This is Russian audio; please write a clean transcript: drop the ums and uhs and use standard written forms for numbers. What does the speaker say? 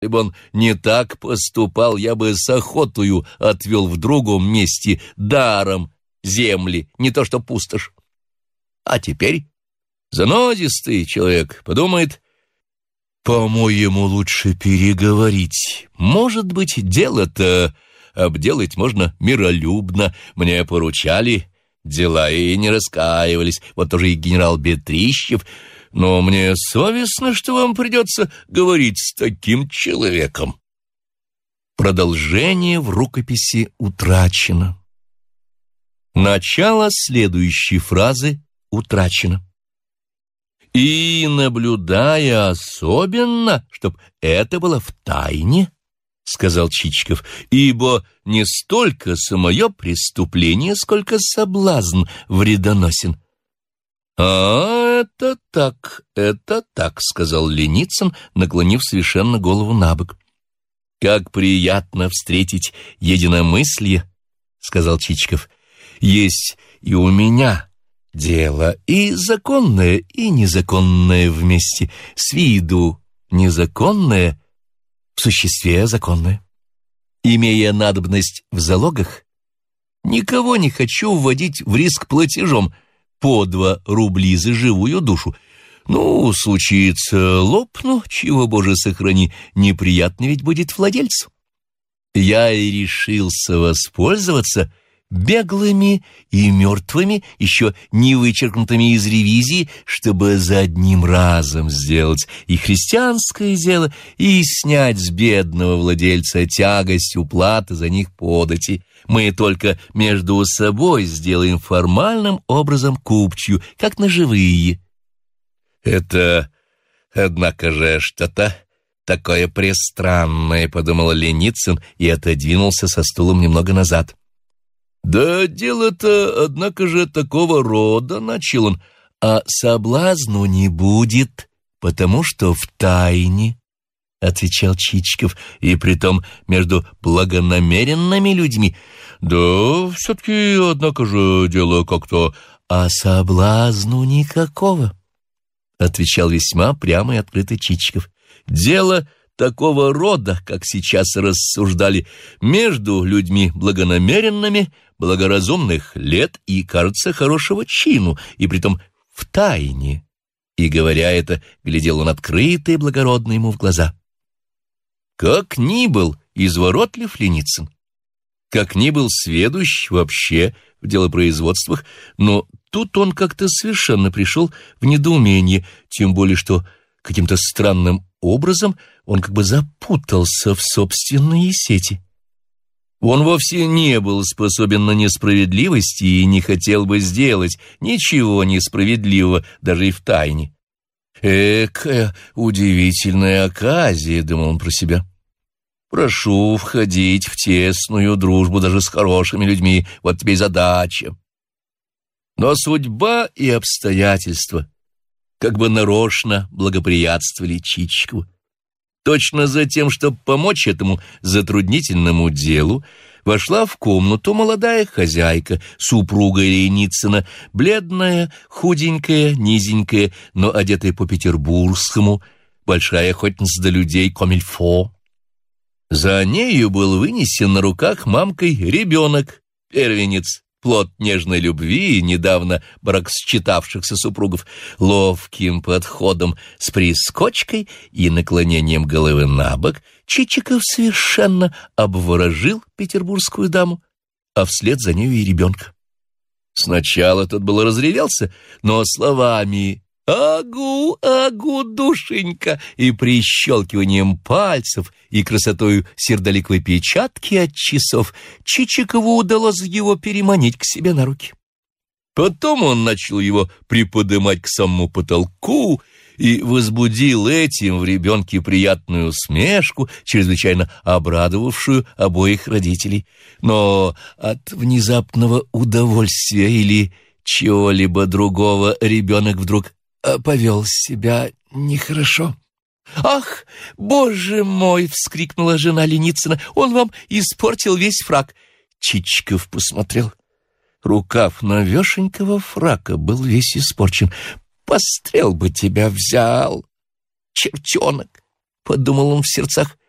Если бы он не так поступал, я бы с охотою отвел в другом месте даром земли, не то что пустошь. А теперь занозистый человек подумает: по-моему, лучше переговорить. Может быть, дело-то обделать можно миролюбно. Мне поручали дела и не раскаивались. Вот тоже и генерал Бетрищев. Но мне совестно, что вам придется говорить с таким человеком. Продолжение в рукописи утрачено. Начало следующей фразы утрачено. И, наблюдая особенно, чтоб это было в тайне, — сказал Чичиков, — ибо не столько самое преступление, сколько соблазн вредоносен. — это так, — сказал Леницын, наклонив совершенно голову набок. — Как приятно встретить единомыслие, — сказал Чичиков. — Есть и у меня дело и законное, и незаконное вместе, с виду незаконное, в существе законное. Имея надобность в залогах, никого не хочу вводить в риск платежом по 2 рубля за живую душу. Ну, случится, лопну, чего, Боже, сохрани, неприятно ведь будет владельцу. Я и решился воспользоваться беглыми и мертвыми, еще не вычеркнутыми из ревизии, чтобы за одним разом сделать и христианское дело, и снять с бедного владельца тягость уплаты за них подати. Мы только между собой сделаем формальным образом купчью, как ножевые. Это, однако же, что-то такое престранное, — подумал Леницын и отодвинулся со стулом немного назад. «Да дело-то, однако же, такого рода, — начал он, — а соблазну не будет, потому что в тайне, — отвечал Чичиков, — и притом между благонамеренными людьми. Да все-таки, однако же, дело как-то... А соблазну никакого, — отвечал весьма прямо и открыто Чичиков. Дело такого рода, как сейчас рассуждали, между людьми благонамеренными, благоразумных лет и, кажется, хорошего чину, и притом в тайне. И, говоря это, глядел он открыто и благородно ему в глаза. Как ни был изворотлив Леницын, как ни был сведущ вообще в делопроизводствах, но тут он как-то совершенно пришел в недоумение, тем более что каким-то странным образом он как бы запутался в собственные сети. Он вовсе не был способен на несправедливости и не хотел бы сделать ничего несправедливого даже и в тайне. «Экая удивительная оказия», — думал он про себя. «Прошу входить в тесную дружбу даже с хорошими людьми, вот тебе и задача». Но судьба и обстоятельства как бы нарочно благоприятствовали Чичикову. Точно за тем, чтобы помочь этому затруднительному делу, вошла в комнату молодая хозяйка, супруга Леницына, бледная, худенькая, низенькая, но одетая по-петербургскому, большая охотница до людей комильфо. За нею был вынесен на руках мамкой ребенок, первенец, плод нежной любви и недавно бракосчитавшихся супругов. Ловким подходом с прискочкой и наклонением головы на бок Чичиков совершенно обворожил петербургскую даму, а вслед за нею и ребенка. Сначала тот было разревелся, но словами «Агу, агу, душенька!» и прищелкиванием пальцев и красотою сердоликовой печатки от часов Чичикову удалось его переманить к себе на руки. Потом он начал его приподымать к самому потолку и возбудил этим в ребенке приятную усмешку, чрезвычайно обрадовавшую обоих родителей. Но от внезапного удовольствия или чего-либо другого ребенок вдруг повел себя нехорошо. «Ах, боже мой!» — вскрикнула жена Леницына. «Он вам испортил весь фрак!» Чичиков посмотрел. Рукав новешенького фрака был весь испорчен. «Пострел бы тебя взял, чертенок!» — подумал он в сердцах.